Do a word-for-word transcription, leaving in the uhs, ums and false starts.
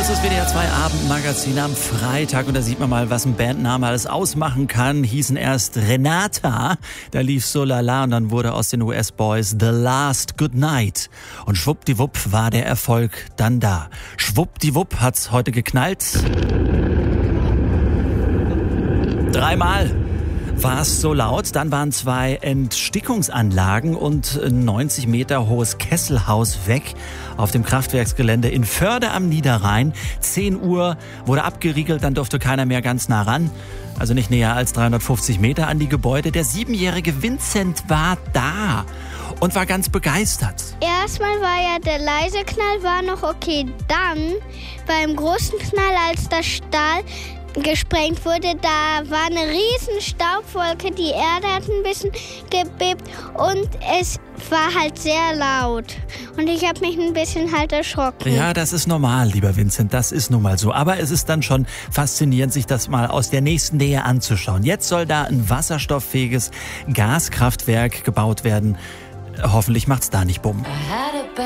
ist das W D R zwei Abendmagazin am Freitag und da sieht man mal, was ein Bandname alles ausmachen kann. Hießen erst Renata, da lief So La La und dann wurde aus den U S-Boys The Last Goodnight. Und schwuppdiwupp war der Erfolg dann da. Schwuppdiwupp hat's heute geknallt. Dreimal war es so laut, dann waren zwei Entstickungsanlagen und ein neunzig Meter hohes Kesselhaus weg auf dem Kraftwerksgelände in Förde am Niederrhein. zehn Uhr wurde abgeriegelt, dann durfte keiner mehr ganz nah ran. Also nicht näher als dreihundertfünfzig Meter an die Gebäude. Der siebenjährige Vincent war da und war ganz begeistert. Erstmal war ja der leise Knall war noch okay. Dann beim großen Knall, als das Stahl gesprengt wurde, da war eine riesen Staubwolke, die Erde hat ein bisschen gebebt und es war halt sehr laut. Und ich habe mich ein bisschen halt erschrocken. Ja, das ist normal, lieber Vincent, das ist nun mal so. Aber es ist dann schon faszinierend, sich das mal aus der nächsten Nähe anzuschauen. Jetzt soll da ein wasserstofffähiges Gaskraftwerk gebaut werden. Hoffentlich macht's da nicht bumm.